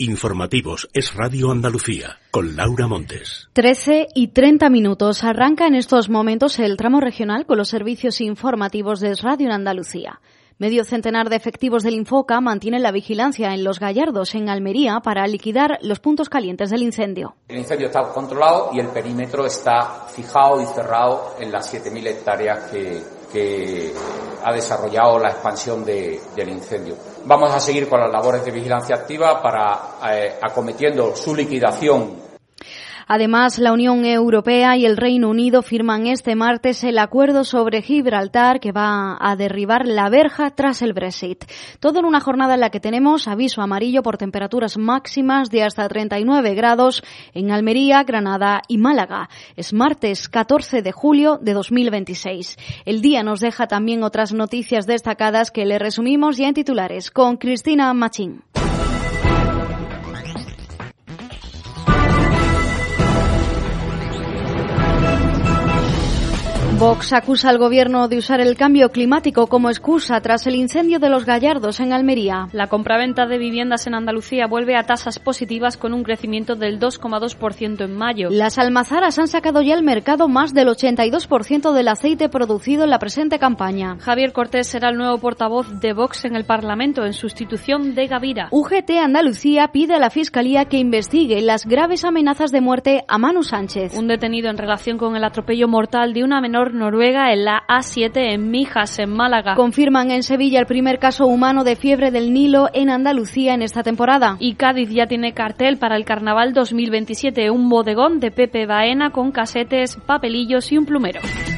Informativos Es Radio Andalucía, con Laura Montes. 13:30. Arranca en estos momentos el tramo regional con los servicios informativos de Es Radio en Andalucía. Medio centenar de efectivos del Infoca mantienen la vigilancia en Los Gallardos, en Almería, para liquidar los puntos calientes del incendio. El incendio está controlado y el perímetro está fijado y cerrado en las 7.000 hectáreas que ha desarrollado la expansión del incendio. Vamos a seguir con las labores de vigilancia activa para acometiendo su liquidación. Además, la Unión Europea y el Reino Unido firman este martes el acuerdo sobre Gibraltar, que va a derribar la verja tras el Brexit. Todo en una jornada en la que tenemos aviso amarillo por temperaturas máximas de hasta 39 grados en Almería, Granada y Málaga. Es martes 14 de julio de 2026. El día nos deja también otras noticias destacadas que le resumimos ya en titulares con Cristina Machín. Vox acusa al Gobierno de usar el cambio climático como excusa tras el incendio de Los Gallardos en Almería. La compraventa de viviendas en Andalucía vuelve a tasas positivas con un crecimiento del 2,2% en mayo. Las almazaras han sacado ya al mercado más del 82% del aceite producido en la presente campaña. Javier Cortés será el nuevo portavoz de Vox en el Parlamento en sustitución de Gavira. UGT Andalucía pide a la Fiscalía que investigue las graves amenazas de muerte a Manu Sánchez. Un detenido en relación con el atropello mortal de una menor noruega en la A7 en Mijas, en Málaga. Confirman en Sevilla el primer caso humano de fiebre del Nilo en Andalucía en esta temporada. Y Cádiz ya tiene cartel para el Carnaval 2027, un bodegón de Pepe Baena con casetes, papelillos y un plumero.